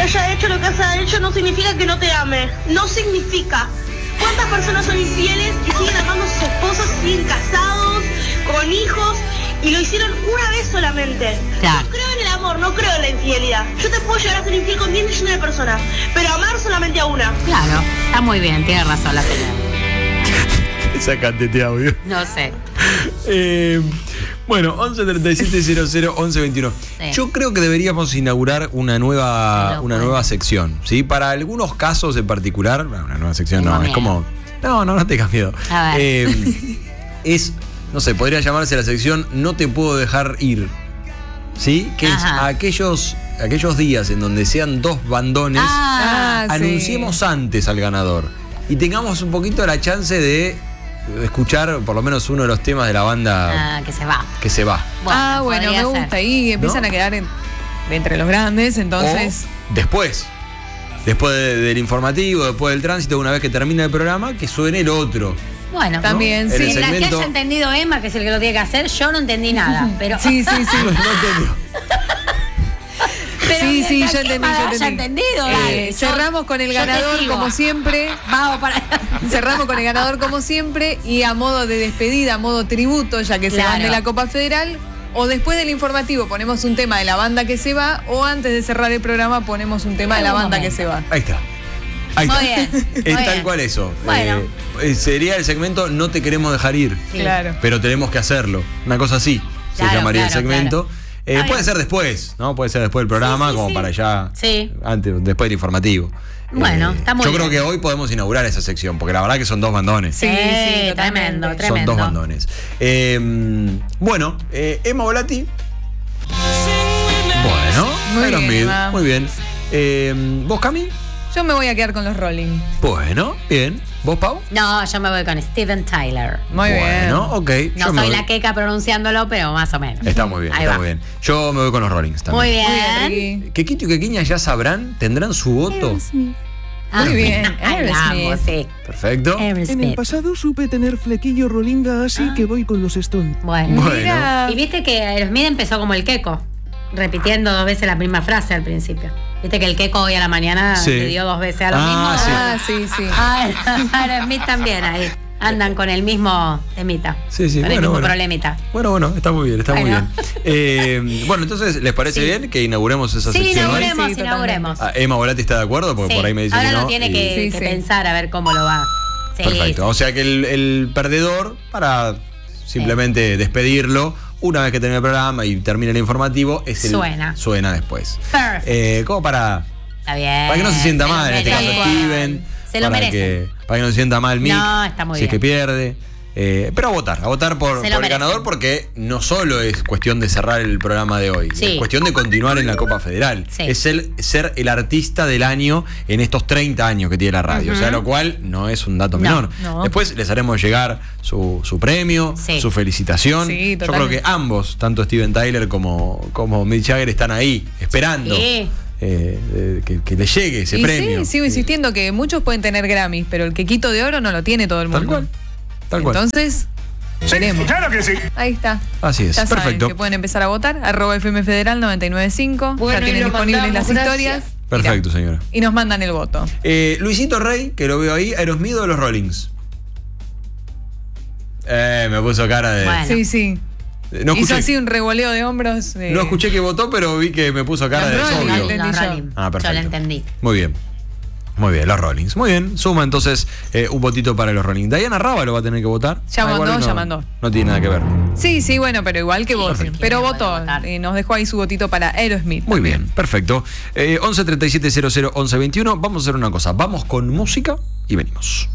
haya hecho lo que haya hecho no significa que no te ame. No significa. ¿Cuántas personas son infieles y siguen amando a sus esposas, siguen casados, con hijos, y lo hicieron una vez solamente? Claro. No creo en el amor, no creo en la infidelidad. Yo te puedo llegar a ser infiel con 10 millones de personas, pero amar solamente a una. Claro, está muy bien, tiene razón la señora. Sácate este audio. No sé. Bueno, 1137001121. Sí. Yo creo que deberíamos inaugurar una nueva sección, ¿sí? Para algunos casos en particular, una nueva sección Tengo no, es miedo. como... No tengas miedo. A ver. No sé, podría llamarse la sección No te puedo dejar ir, ¿sí? Que Ajá. es aquellos días en donde sean dos bandones, anunciemos antes al ganador y tengamos un poquito la chance de escuchar por lo menos uno de los temas de la banda Que se va. que se va. Bueno, podría me ser. gusta. Ahí empiezan ¿No? a quedar entre los grandes, entonces... O después del informativo, después del tránsito, una vez que termina el programa, que suene el otro. Bueno, También, ¿no? sí. En el mientras que segmento... haya entendido Emma, que es el que lo tiene que hacer, yo no entendí nada. Pero, Sí. No entendió. pero Sí, mientras yo que entendí, Emma yo haya entendí. entendido, dale. Cerramos con el yo te ganador sigo. como siempre. Vamos para Cerramos con el ganador como siempre y a modo de despedida, a modo tributo, ya que se van Claro. de la Copa Federal, o después del informativo ponemos un tema de la banda que se va, o antes de cerrar el programa ponemos un tema de la Algún banda momento. que se va. Ahí está. Ahí Muy está. bien, muy Es bien. tal cual eso. Bueno. Sería el segmento No te queremos dejar ir, Sí. Claro. pero tenemos que hacerlo. Una cosa así Claro, se llamaría claro, el segmento. Está Puede bien. ser después, ¿no? Puede ser después del programa, Sí, como sí. para ya. Sí. Después del informativo. Bueno, está muy Yo bien. creo que hoy podemos inaugurar esa sección, porque la verdad que son dos bandones. Sí, Sí, tremendo, totalmente. tremendo. Son dos bandones. Bueno, Emma Volati. Bueno, Muy bien, Aerosmith, Emma. muy bien. ¿Vos, Cami? Yo me voy a quedar con los Rolling. Bueno, bien. ¿Vos, Pau? No, yo me voy con Steven Tyler. Muy bien. Bueno, ok. No Yo me soy voy- la queca pronunciándolo, pero más o menos. Está muy bien, Ahí está va. muy bien. Yo me voy con los Rollings también. Muy Muy bien. bien, Ricky. Quequito y Quequiña ya sabrán, tendrán su voto. Muy bien, Ahí vamos, Aerosmith. sí. Perfecto. En el Aerosmith. pasado supe tener flequillo rolinga, así que voy con los Stone. Bueno. Bueno. Mira. Y viste que Aerosmith empezó como el queco, repitiendo 2 veces la misma frase al principio. Viste que el queco hoy a la mañana Sí. le dio 2 veces a lo Ah, mismo. sí. Sí. Aerosmith también ahí. Andan con el mismo temita. Sí, sí, Con el bueno, mismo bueno. problemita. Bueno, está muy bien, está muy Bueno. bien. Bueno, entonces, ¿les parece Sí. bien que inauguremos esa Sí, sección hoy? inauguremos, Sí, inauguremos. Ah, Emma Volati está de acuerdo, porque Sí. por ahí me dice Ahora que no. lo tiene y- que Sí. pensar a ver cómo lo va. Sí, Perfecto. sí. O sea que el perdedor, para simplemente despedirlo, una vez que termine el programa y termine el informativo, es el Suena. después. Perfecto. Como para Está bien. que no se sienta se lo mal, en este caso merece. Steven. Se lo para merece. para que no se sienta mal Mick. No, está muy si es que bien. pierde. Pero a votar por Se el lo merecen. ganador, porque no solo es cuestión de cerrar el programa de hoy, Sí. es cuestión de continuar en la Copa Federal. Sí. Es ser el artista del año en estos 30 años que tiene la radio. O sea, lo cual no es un dato No, menor. no. Después les haremos llegar su premio, Sí. su felicitación. Sí, Yo creo totalmente. que ambos, tanto Steven Tyler como Mick Jagger, están ahí esperando Sí. que le llegue ese Y premio. sí, sigo insistiendo que muchos pueden tener Grammys, pero el quequito de oro no lo tiene todo el mundo. Tal cual. Tal cual. Entonces, veremos. Claro que sí. Ahí está. Así es, Ya saben perfecto. que pueden empezar a votar. @FM Federal 995. Bueno, ya y tienen lo disponibles las mandamos, gracias. historias. Perfecto, Mirá, señora. y nos mandan el voto. Luisito Rey, que lo veo ahí, Aerosmith o los Rollings. Me puso cara de. Bueno. Sí, sí. No Hizo escuché, así un revoleo de hombros. no escuché que votó, pero vi que me puso cara de Los Rolling, sobrio. entendí Los yo. Rolling. Ah, perfecto. Yo lo entendí. Muy bien. Muy bien, los Rollings. Muy bien. Suma entonces un votito para los Rollings. Diana Rábalo va a tener que votar. Ya igual mandó, no, ya mandó. No tiene nada que ver. Sí, sí, bueno, pero igual que voten. Perfecto. Pero Quiere votó. votar. Nos dejó ahí su votito para Aerosmith. Muy bien, perfecto. 11 37 00 11 21. Vamos a hacer una cosa. Vamos con música y venimos.